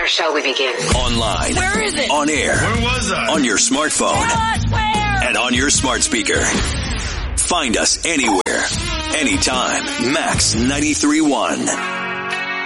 shall we begin? Online. Where is it? On air. Where was I? On your smartphone. What? Where? And on your smart speaker. Find us anywhere, anytime. Max 93.1.